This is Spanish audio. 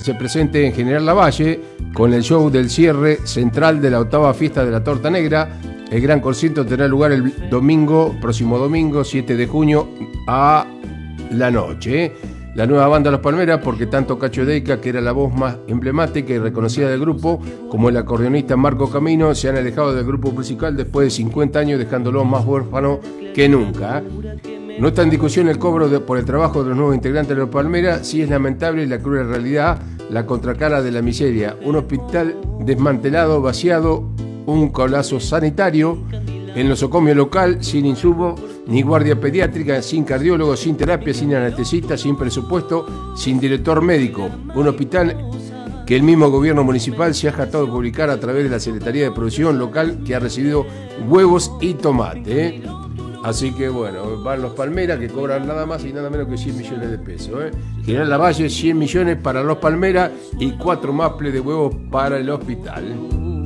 hace presente en General Lavalle con el show del cierre central de la 8ª fiesta de la Torta Negra. El gran concierto tendrá lugar el próximo domingo, 7 de junio a la noche. La nueva banda Los Palmeras, porque tanto Cacho Deica, que era la voz más emblemática y reconocida del grupo, como el acordeonista Marco Camino, se han alejado del grupo musical después de 50 años, dejándolo más huérfano que nunca. No está en discusión el cobro por el trabajo de los nuevos integrantes de Los Palmeras, sí es lamentable la cruel realidad, la contracara de la miseria. Un hospital desmantelado, vaciado, un colapso sanitario, el nosocomio local, sin insumo, ni guardia pediátrica, sin cardiólogo, sin terapia, sin anestesista, sin presupuesto, sin director médico. Un hospital que el mismo gobierno municipal se ha jactado de publicar a través de la Secretaría de Producción Local, que ha recibido huevos y tomate. Así que bueno, van Los Palmeras, que cobran nada más y nada menos que 100 millones de pesos. General Lavalle, 100 millones para Los Palmeras y 4 maples de huevos para el hospital.